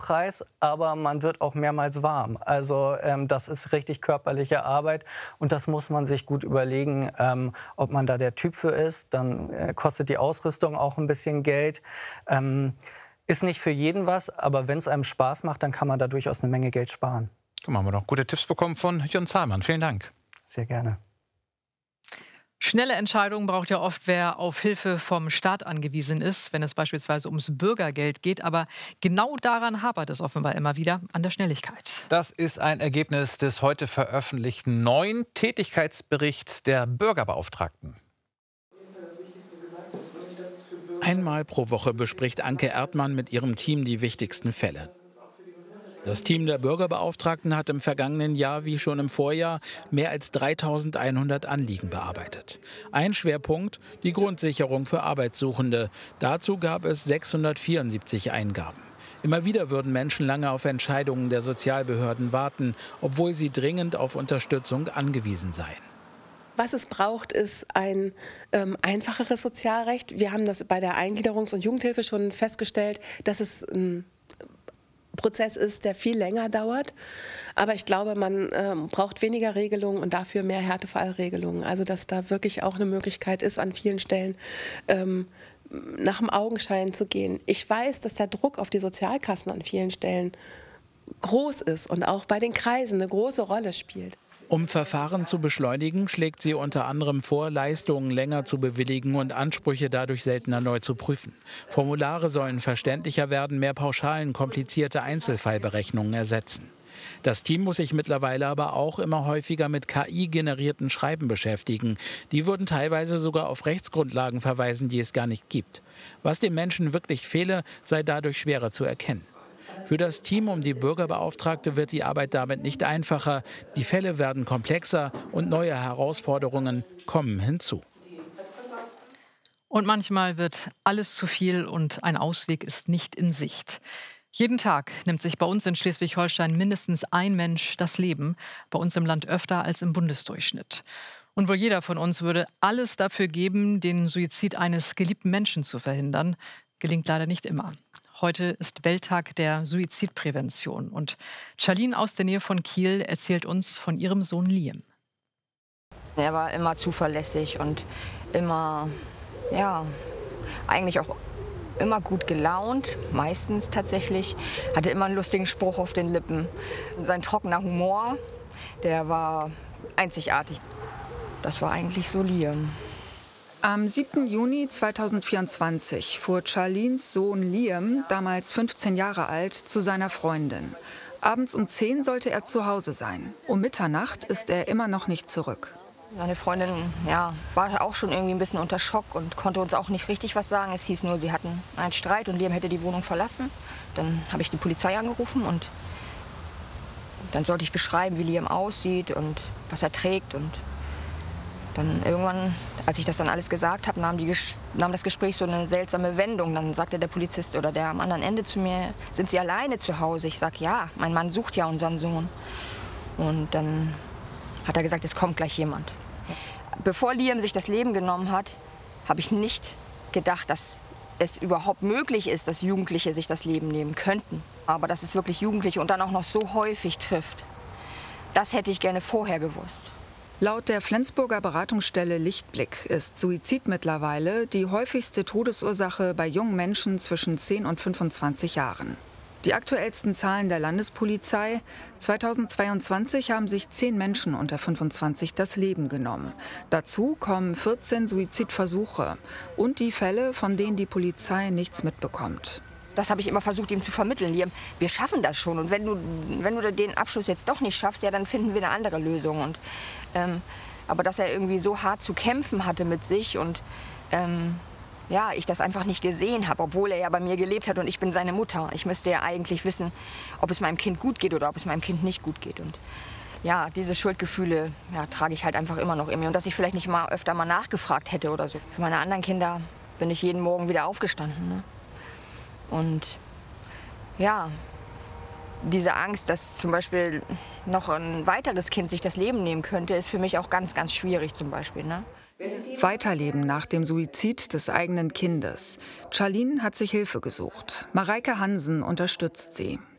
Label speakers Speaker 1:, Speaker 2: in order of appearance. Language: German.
Speaker 1: Preis, aber man wird auch mehrmals warm. Also das ist richtig körperliche Arbeit und das muss man sich gut überlegen, ob man da der Typ für ist. Dann kostet die Ausrüstung auch ein bisschen Geld. Ist nicht für jeden was, aber wenn es einem Spaß macht, dann kann man da durchaus eine Menge Geld sparen.
Speaker 2: Guck mal, haben wir noch gute Tipps bekommen von Jörn Zahlmann. Vielen Dank.
Speaker 1: Sehr gerne.
Speaker 3: Schnelle Entscheidungen braucht ja oft, wer auf Hilfe vom Staat angewiesen ist, wenn es beispielsweise ums Bürgergeld geht. Aber genau daran hapert es offenbar immer wieder, an der Schnelligkeit.
Speaker 2: Das ist ein Ergebnis des heute veröffentlichten neuen Tätigkeitsberichts der Bürgerbeauftragten.
Speaker 4: Einmal pro Woche bespricht Anke Erdmann mit ihrem Team die wichtigsten Fälle. Das Team der Bürgerbeauftragten hat im vergangenen Jahr wie schon im Vorjahr mehr als 3.100 Anliegen bearbeitet. Ein Schwerpunkt, die Grundsicherung für Arbeitssuchende. Dazu gab es 674 Eingaben. Immer wieder würden Menschen lange auf Entscheidungen der Sozialbehörden warten, obwohl sie dringend auf Unterstützung angewiesen seien.
Speaker 5: Was es braucht, ist ein einfacheres Sozialrecht. Wir haben das bei der Eingliederungs- und Jugendhilfe schon festgestellt, dass es ein Prozess ist, der viel länger dauert. Aber ich glaube, man braucht weniger Regelungen und dafür mehr Härtefallregelungen. Also dass da wirklich auch eine Möglichkeit ist, an vielen Stellen nach dem Augenschein zu gehen. Ich weiß, dass der Druck auf die Sozialkassen an vielen Stellen groß ist und auch bei den Kreisen eine große Rolle spielt.
Speaker 4: Um Verfahren zu beschleunigen, schlägt sie unter anderem vor, Leistungen länger zu bewilligen und Ansprüche dadurch seltener neu zu prüfen. Formulare sollen verständlicher werden, mehr Pauschalen komplizierte Einzelfallberechnungen ersetzen. Das Team muss sich mittlerweile aber auch immer häufiger mit KI-generierten Schreiben beschäftigen. Die würden teilweise sogar auf Rechtsgrundlagen verweisen, die es gar nicht gibt. Was dem Menschen wirklich fehle, sei dadurch schwerer zu erkennen. Für das Team um die Bürgerbeauftragte wird die Arbeit damit nicht einfacher. Die Fälle werden komplexer und neue Herausforderungen kommen hinzu.
Speaker 3: Und manchmal wird alles zu viel und ein Ausweg ist nicht in Sicht. Jeden Tag nimmt sich bei uns in Schleswig-Holstein mindestens ein Mensch das Leben, bei uns im Land öfter als im Bundesdurchschnitt. Und wohl jeder von uns würde alles dafür geben, den Suizid eines geliebten Menschen zu verhindern. Gelingt leider nicht immer. Heute ist Welttag der Suizidprävention und Charlene aus der Nähe von Kiel erzählt uns von ihrem Sohn Liam.
Speaker 6: Er war immer zuverlässig und immer, ja, eigentlich auch immer gut gelaunt, meistens tatsächlich. Hatte immer einen lustigen Spruch auf den Lippen. Sein trockener Humor, der war einzigartig. Das war eigentlich so Liam.
Speaker 7: Am 7. Juni 2024 fuhr Charlines Sohn Liam, damals 15 Jahre alt, zu seiner Freundin. Abends um 10 sollte er zu Hause sein. Um Mitternacht ist er immer noch nicht zurück.
Speaker 6: Seine Freundin, ja, war auch schon irgendwie ein bisschen unter Schock und konnte uns auch nicht richtig was sagen. Es hieß nur, sie hatten einen Streit und Liam hätte die Wohnung verlassen. Dann habe ich die Polizei angerufen und dann sollte ich beschreiben, wie Liam aussieht und was er trägt. Und dann irgendwann, als ich das dann alles gesagt habe, nahm das Gespräch so eine seltsame Wendung. Dann sagte der Polizist oder der am anderen Ende zu mir, sind Sie alleine zu Hause? Ich sage, ja, mein Mann sucht ja unseren Sohn. Und dann hat er gesagt, es kommt gleich jemand. Bevor Liam sich das Leben genommen hat, habe ich nicht gedacht, dass es überhaupt möglich ist, dass Jugendliche sich das Leben nehmen könnten. Aber dass es wirklich Jugendliche und dann auch noch so häufig trifft, das hätte ich gerne vorher gewusst.
Speaker 7: Laut der Flensburger Beratungsstelle Lichtblick ist Suizid mittlerweile die häufigste Todesursache bei jungen Menschen zwischen 10 und 25 Jahren. Die aktuellsten Zahlen der Landespolizei: 2022 haben sich 10 Menschen unter 25 das Leben genommen. Dazu kommen 14 Suizidversuche und die Fälle, von denen die Polizei nichts mitbekommt.
Speaker 6: Das habe ich immer versucht, ihm zu vermitteln. Liam, wir schaffen das schon. Und wenn du den Abschluss jetzt doch nicht schaffst, ja, dann finden wir eine andere Lösung. Und, aber dass er irgendwie so hart zu kämpfen hatte mit sich und ja, ich das einfach nicht gesehen habe, obwohl er ja bei mir gelebt hat und ich bin seine Mutter. Ich müsste ja eigentlich wissen, ob es meinem Kind gut geht oder ob es meinem Kind nicht gut geht. Und ja, diese Schuldgefühle, ja, trage ich halt einfach immer noch in mir. Und dass ich vielleicht nicht mal öfter mal nachgefragt hätte oder so. Für meine anderen Kinder bin ich jeden Morgen wieder aufgestanden. Ne? Und ja, diese Angst, dass zum Beispiel noch ein weiteres Kind sich das Leben nehmen könnte, ist für mich auch ganz, ganz schwierig zum Beispiel. Ne?
Speaker 7: Weiterleben nach dem Suizid des eigenen Kindes. Charlene hat sich Hilfe gesucht. Mareike Hansen unterstützt sie.